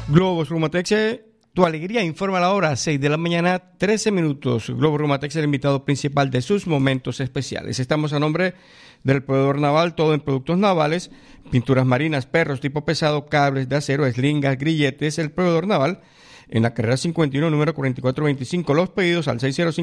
Globos Rumatex, tu alegría, informa la hora, 6 de la mañana, 13 minutos. Globos Rumatex, el invitado principal de sus momentos especiales. Estamos a nombre del proveedor naval, todo en productos navales, pinturas marinas, perros tipo pesado, cables de acero, eslingas, grilletes, el proveedor naval. En la carrera 51, número 4425, los pedidos al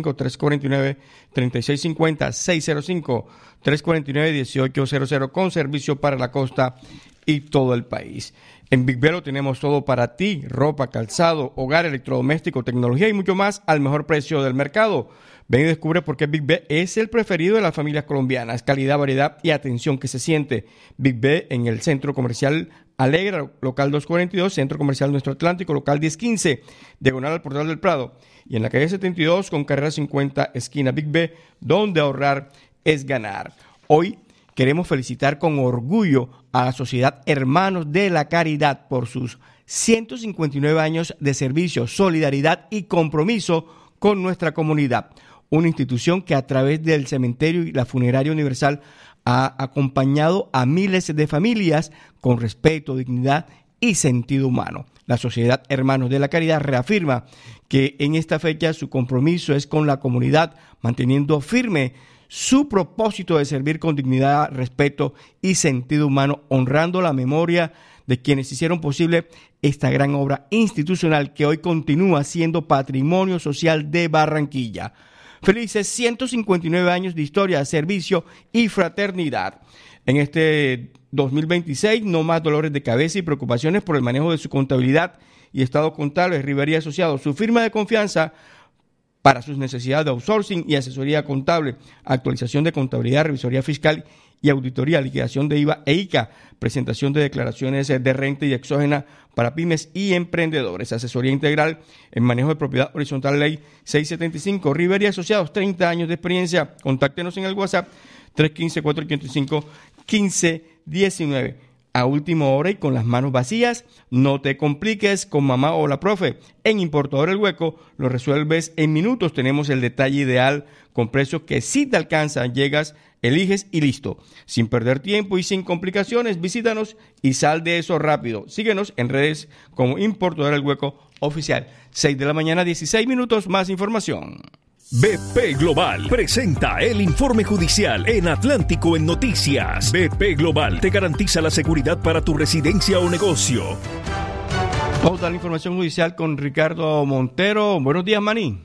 605-349-3650, 605-349-1800, con servicio para la costa y todo el país. En Big Velo tenemos todo para ti: ropa, calzado, hogar, electrodoméstico, tecnología y mucho más al mejor precio del mercado. Ven y descubre por qué Big B es el preferido de las familias colombianas. Calidad, variedad y atención que se siente. Big B en el Centro Comercial Alegra, local 242, Centro Comercial Nuestro Atlántico, local 1015, diagonal al Portal del Prado. Y en la calle 72, con carrera 50, esquina Big B, donde ahorrar es ganar. Hoy queremos felicitar con orgullo a la Sociedad Hermanos de la Caridad por sus 159 años de servicio, solidaridad y compromiso con nuestra comunidad. Una institución que a través del cementerio y la funeraria universal ha acompañado a miles de familias con respeto, dignidad y sentido humano. La Sociedad Hermanos de la Caridad reafirma que en esta fecha su compromiso es con la comunidad, manteniendo firme su propósito de servir con dignidad, respeto y sentido humano, honrando la memoria de quienes hicieron posible esta gran obra institucional que hoy continúa siendo patrimonio social de Barranquilla. Felices 159 años de historia, servicio y fraternidad. En este 2026, no más dolores de cabeza y preocupaciones por el manejo de su contabilidad y estado contable. Rivera y Asociados, su firma de confianza para sus necesidades de outsourcing y asesoría contable, actualización de contabilidad, revisoría fiscal y auditoría, liquidación de IVA e ICA, presentación de declaraciones de renta y exógena para pymes y emprendedores, asesoría integral en manejo de propiedad horizontal, ley 675, Rivera y Asociados, 30 años de experiencia. Contáctenos en el WhatsApp 315-485-1519. A última hora y con las manos vacías, no te compliques con mamá o la profe. En Importador El Hueco lo resuelves en minutos. Tenemos el detalle ideal con precios que sí te alcanzan. Llegas, eliges y listo. Sin perder tiempo y sin complicaciones, visítanos y sal de eso rápido. Síguenos en redes como Importador El Hueco Oficial. 6 de la mañana, 16 minutos, más información. BP Global presenta el informe judicial en Atlántico en Noticias. BP Global te garantiza la seguridad para tu residencia o negocio. Toda la información judicial con Ricardo Montero. Buenos días, Maní.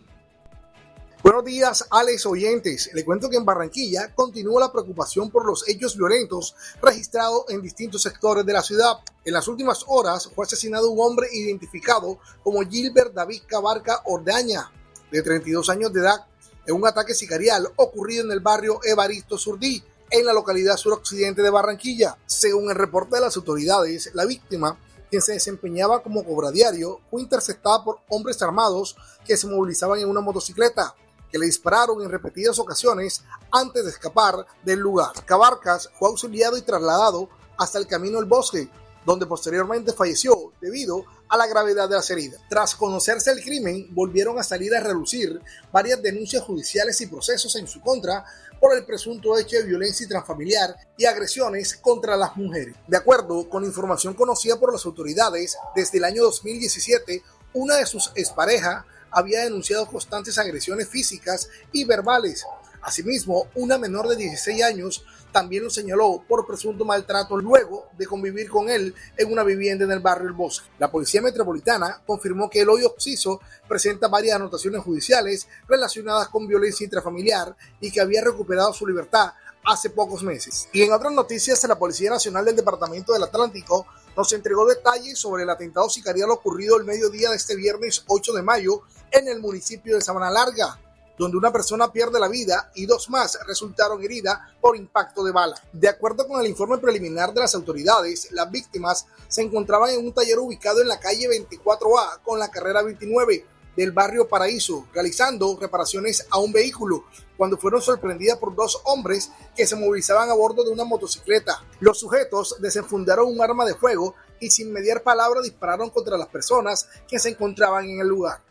Buenos días, Alex, oyentes. Le cuento que en Barranquilla continúa la preocupación por los hechos violentos registrados en distintos sectores de la ciudad. En las últimas horas fue asesinado un hombre identificado como Gilbert David Cabarca Ordaña, de 32 años de edad, en un ataque sicarial ocurrido en el barrio Evaristo Surdí, en la localidad suroccidente de Barranquilla. Según el reporte de las autoridades, la víctima, quien se desempeñaba como cobradiario, fue interceptada por hombres armados que se movilizaban en una motocicleta, que le dispararon en repetidas ocasiones antes de escapar del lugar. Cabarcas fue auxiliado y trasladado hasta el Camino del Bosque, donde posteriormente falleció debido a la gravedad de las heridas. Tras conocerse el crimen, volvieron a salir a relucir varias denuncias judiciales y procesos en su contra por el presunto hecho de violencia intrafamiliar y agresiones contra las mujeres. De acuerdo con información conocida por las autoridades, desde el año 2017, una de sus exparejas había denunciado constantes agresiones físicas y verbales. Asimismo, una menor de 16 años también lo señaló por presunto maltrato luego de convivir con él en una vivienda en el barrio El Bosque. La Policía Metropolitana confirmó que el hoy occiso presenta varias anotaciones judiciales relacionadas con violencia intrafamiliar y que había recuperado su libertad hace pocos meses. Y en otras noticias, la Policía Nacional del Departamento del Atlántico nos entregó detalles sobre el atentado sicarial ocurrido el mediodía de este viernes 8 de mayo en el municipio de Sabana Larga, donde una persona pierde la vida y dos más resultaron heridas por impacto de bala. De acuerdo con el informe preliminar de las autoridades, las víctimas se encontraban en un taller ubicado en la calle 24A con la carrera 29 del barrio Paraíso, realizando reparaciones a un vehículo, cuando fueron sorprendidas por dos hombres que se movilizaban a bordo de una motocicleta. Los sujetos desenfundaron un arma de fuego y sin mediar palabra dispararon contra las personas que se encontraban en el lugar.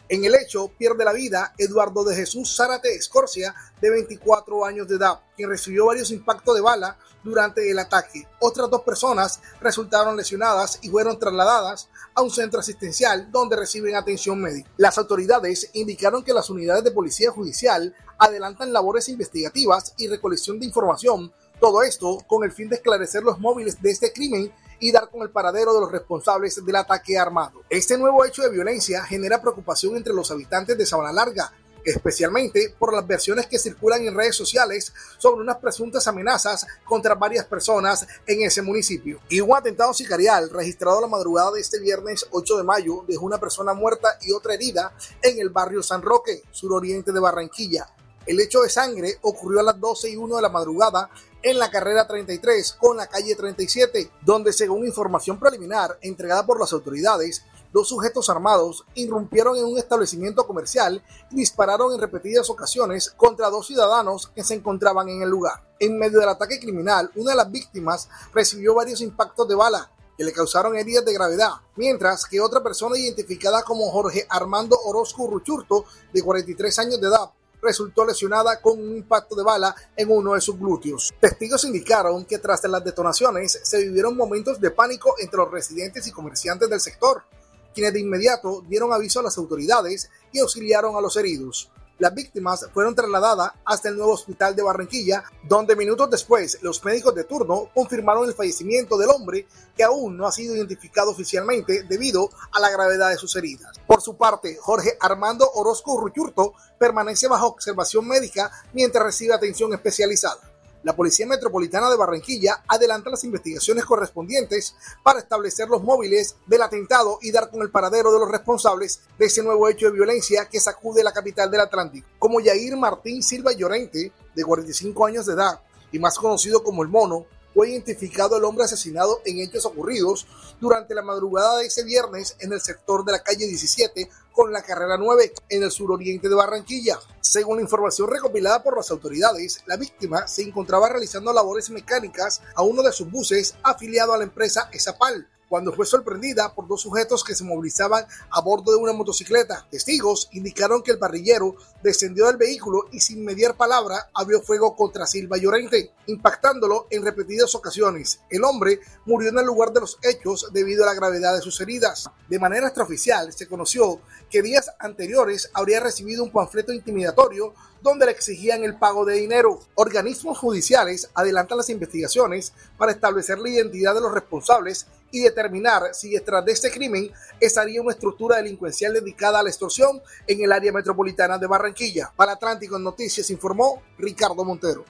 En el hecho, pierde la vida Eduardo de Jesús Zárate Escorcia, de 24 años de edad, quien recibió varios impactos de bala durante el ataque. Otras 2 personas resultaron lesionadas y fueron trasladadas a un centro asistencial donde reciben atención médica. Las autoridades indicaron que las unidades de policía judicial adelantan labores investigativas y recolección de información, todo esto con el fin de esclarecer los móviles de este crimen y dar con el paradero de los responsables del ataque armado. Este nuevo hecho de violencia genera preocupación entre los habitantes de Sabana Larga, especialmente por las versiones que circulan en redes sociales sobre unas presuntas amenazas contra varias personas en ese municipio. Y un atentado sicarial registrado la madrugada de este viernes 8 de mayo dejó una persona muerta y otra herida en el barrio San Roque, suroriente de Barranquilla. El hecho de sangre ocurrió a las 12:01 de la madrugada en la carrera 33 con la calle 37, donde según información preliminar entregada por las autoridades, 2 sujetos armados irrumpieron en un establecimiento comercial y dispararon en repetidas ocasiones contra 2 ciudadanos que se encontraban en el lugar. En medio del ataque criminal, una de las víctimas recibió varios impactos de bala que le causaron heridas de gravedad, mientras que otra persona identificada como Jorge Armando Orozco Ruchurto, de 43 años de edad, resultó lesionada con un impacto de bala en uno de sus glúteos. Testigos indicaron que tras las detonaciones se vivieron momentos de pánico entre los residentes y comerciantes del sector, quienes de inmediato dieron aviso a las autoridades y auxiliaron a los heridos. Las víctimas fueron trasladadas hasta el nuevo hospital de Barranquilla, donde minutos después los médicos de turno confirmaron el fallecimiento del hombre, que aún no ha sido identificado oficialmente debido a la gravedad de sus heridas. Por su parte, Jorge Armando Orozco Ruchurto permanece bajo observación médica mientras recibe atención especializada. La Policía Metropolitana de Barranquilla adelanta las investigaciones correspondientes para establecer los móviles del atentado y dar con el paradero de los responsables de ese nuevo hecho de violencia que sacude la capital del Atlántico. Como Yair Martín Silva Llorente, de 45 años de edad y más conocido como El Mono, fue identificado el hombre asesinado en hechos ocurridos durante la madrugada de ese viernes en el sector de la calle 17 con la carrera 9 en el suroriente de Barranquilla. Según la información recopilada por las autoridades, la víctima se encontraba realizando labores mecánicas a uno de sus buses afiliado a la empresa Esapal, cuando fue sorprendida por 2 sujetos que se movilizaban a bordo de una motocicleta. Testigos indicaron que el parrillero descendió del vehículo y sin mediar palabra abrió fuego contra Silva Llorente, impactándolo en repetidas ocasiones. El hombre murió en el lugar de los hechos debido a la gravedad de sus heridas. De manera extraoficial se conoció que días anteriores habría recibido un panfleto intimidatorio donde le exigían el pago de dinero. Organismos judiciales adelantan las investigaciones para establecer la identidad de los responsables y determinar si detrás de este crimen estaría una estructura delincuencial dedicada a la extorsión en el área metropolitana de Barranquilla. Para Atlántico en Noticias informó Ricardo Montero.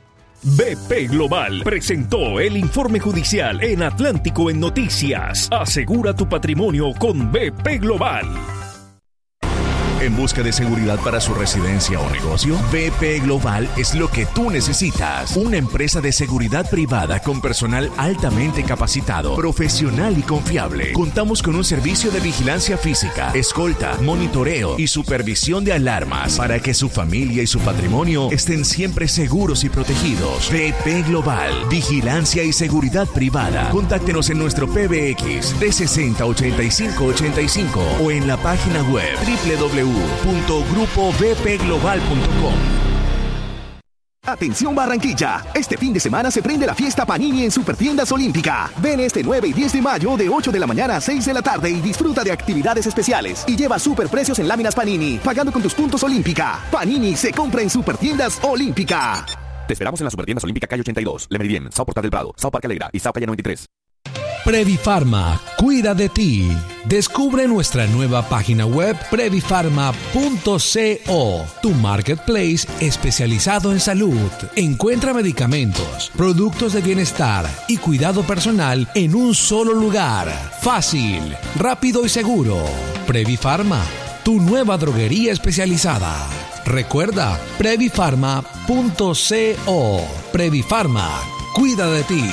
BP Global presentó el informe judicial en Atlántico en Noticias. Asegura tu patrimonio con BP Global. ¿En busca de seguridad para su residencia o negocio? BP Global es lo que tú necesitas. Una empresa de seguridad privada con personal altamente capacitado, profesional y confiable. Contamos con un servicio de vigilancia física, escolta, monitoreo y supervisión de alarmas para que su familia y su patrimonio estén siempre seguros y protegidos. BP Global, vigilancia y seguridad privada. Contáctenos en nuestro PBX 360-8585 o en la página web www.grupobpglobal.com. Atención Barranquilla, este fin de semana se prende la fiesta Panini en Supertiendas Olímpica. Ven este 9 y 10 de mayo de 8 de la mañana a 6 de la tarde y disfruta de actividades especiales. Y lleva superprecios en láminas Panini, pagando con tus puntos Olímpica. Panini se compra en Supertiendas Olímpica. Te esperamos en la Supertiendas Olímpica calle 82, Le Meridien, Sao Portal del Prado, Sao Parque Alegra y Sao Calle 93. Previfarma cuida de ti. Descubre nuestra nueva página web previfarma.co, tu marketplace especializado en salud. Encuentra medicamentos, productos de bienestar y cuidado personal en un solo lugar. Fácil, rápido y seguro. Previfarma, tu nueva droguería especializada. Recuerda, previfarma.co. Previfarma, cuida de ti.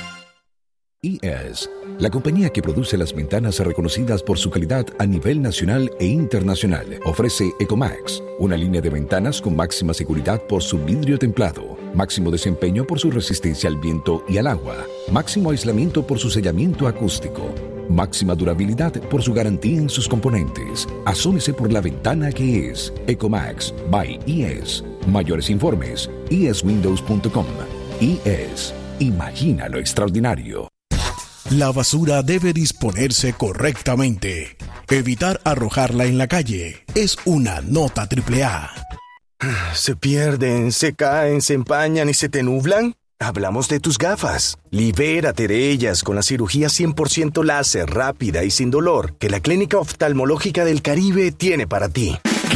ES, la compañía que produce las ventanas reconocidas por su calidad a nivel nacional e internacional, ofrece Ecomax, una línea de ventanas con máxima seguridad por su vidrio templado, máximo desempeño por su resistencia al viento y al agua, máximo aislamiento por su sellamiento acústico. Máxima durabilidad por su garantía en sus componentes. Asómese por la ventana que es Ecomax by ES. Mayores informes, eswindows.com. ES. Imagina lo extraordinario. La basura debe disponerse correctamente. Evitar arrojarla en la calle es una nota AAA. ¿Se pierden, se caen, se empañan y se te nublan? Hablamos de tus gafas. Libérate de ellas con la cirugía 100% láser, rápida y sin dolor que la Clínica Oftalmológica del Caribe tiene para ti.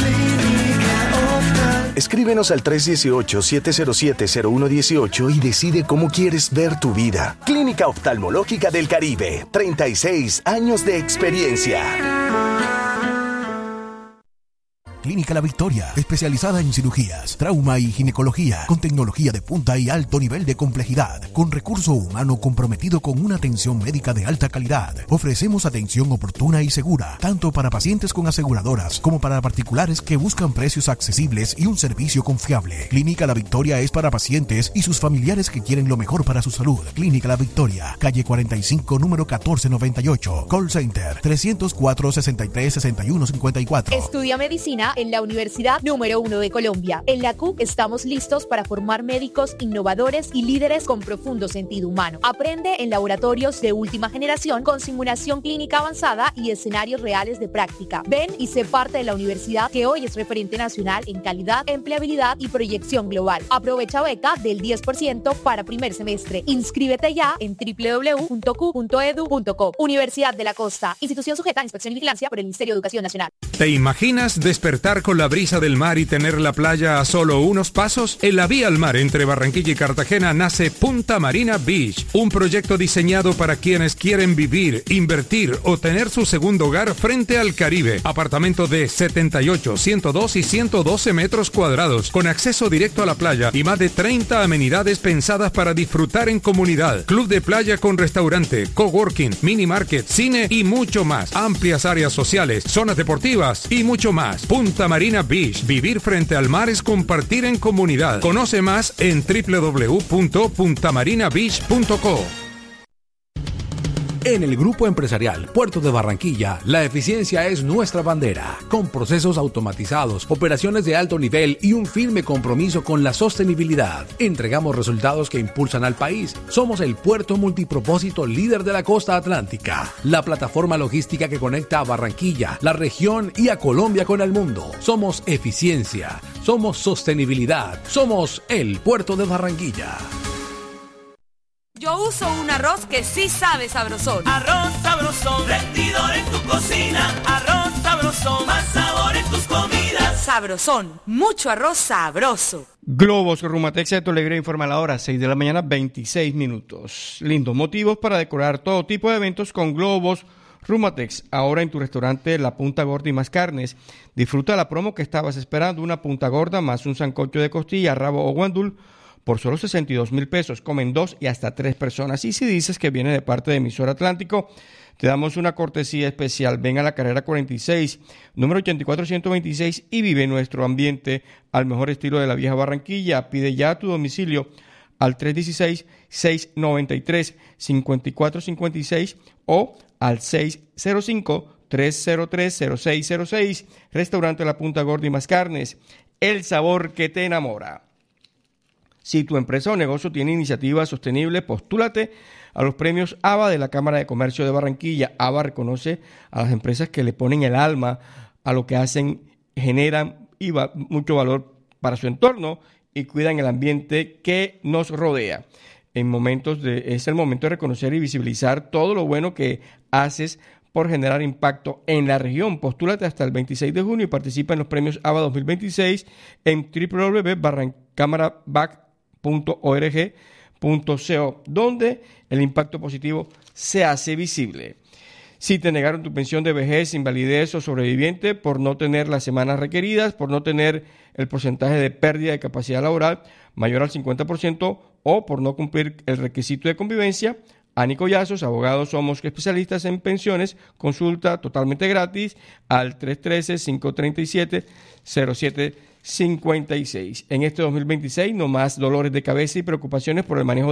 Escríbenos al 318-707-0118 y decide cómo quieres ver tu vida. Clínica Oftalmológica del Caribe, 36 años de experiencia. Clínica La Victoria, especializada en cirugías, trauma y ginecología, con tecnología de punta y alto nivel de complejidad, con recurso humano comprometido con una atención médica de alta calidad. Ofrecemos atención oportuna y segura, tanto para pacientes con aseguradoras como para particulares que buscan precios accesibles y un servicio confiable. Clínica La Victoria es para pacientes y sus familiares que quieren lo mejor para su salud. Clínica La Victoria, calle 45, número 1498, call center 304-63-6154. Estudia medicina en la Universidad número 1 de Colombia. En la CUC estamos listos para formar médicos innovadores y líderes con profundo sentido humano. Aprende en laboratorios de última generación con simulación clínica avanzada y escenarios reales de práctica. Ven y sé parte de la universidad que hoy es referente nacional en calidad, empleabilidad y proyección global. Aprovecha beca del 10% para primer semestre. Inscríbete ya en www.cu.edu.co. Universidad de la Costa. Institución sujeta a inspección y vigilancia por el Ministerio de Educación Nacional. ¿Te imaginas despertar con la brisa del mar y tener la playa a solo unos pasos? En la vía al mar entre Barranquilla y Cartagena nace Punta Marina Beach, un proyecto diseñado para quienes quieren vivir, invertir o tener su segundo hogar frente al Caribe. Apartamento de 78, 102 y 112 metros cuadrados, con acceso directo a la playa y más de 30 amenidades pensadas para disfrutar en comunidad. Club de playa con restaurante, coworking, mini market, cine y mucho más. Amplias áreas sociales, zonas deportivas y mucho más. Punta Marina Beach. Vivir frente al mar es compartir en comunidad. Conoce más en www.puntamarinabeach.co. En el Grupo Empresarial Puerto de Barranquilla, la eficiencia es nuestra bandera. Con procesos automatizados, operaciones de alto nivel y un firme compromiso con la sostenibilidad, entregamos resultados que impulsan al país. Somos el puerto multipropósito líder de la costa atlántica, la plataforma logística que conecta a Barranquilla, la región y a Colombia con el mundo. Somos eficiencia, somos sostenibilidad, somos el Puerto de Barranquilla. Yo uso un arroz que sí sabe sabrosón. Arroz sabrosón, rendidor en tu cocina. Arroz sabrosón, más sabor en tus comidas. Sabrosón, mucho arroz sabroso. Globos Rumatex de Toledo informa la hora, 6 de la mañana, 26 minutos. Lindos motivos para decorar todo tipo de eventos con globos Rumatex. Ahora en tu restaurante La Punta Gorda y más carnes. Disfruta la promo que estabas esperando, una punta gorda más un sancocho de costilla, rabo o guandul por solo 62,000 pesos. Comen 2 y hasta 3 personas. Y si dices que viene de parte de Emisor Atlántico, te damos una cortesía especial. Ven a la carrera 46, número 84126 y vive nuestro ambiente al mejor estilo de la vieja Barranquilla. Pide ya tu domicilio al 316-693-5456 o al 605-303-0606. Restaurante La Punta Gorda y más carnes. El sabor que te enamora. Si tu empresa o negocio tiene iniciativa sostenible, postúlate a los premios ABA de la Cámara de Comercio de Barranquilla. ABA reconoce a las empresas que le ponen el alma a lo que hacen, generan mucho valor para su entorno y cuidan el ambiente que nos rodea. Es el momento de reconocer y visibilizar todo lo bueno que haces por generar impacto en la región. Postúlate hasta el 26 de junio y participa en los premios ABA 2026 en www.barrancamarabac.org.co, donde el impacto positivo se hace visible. Si te negaron tu pensión de vejez, invalidez o sobreviviente por no tener las semanas requeridas, por no tener el porcentaje de pérdida de capacidad laboral mayor al 50% o por no cumplir el requisito de convivencia, Ani Collazos, abogados, somos especialistas en pensiones. Consulta totalmente gratis al 313-537-0756. En este 2026, no más dolores de cabeza y preocupaciones por el manejo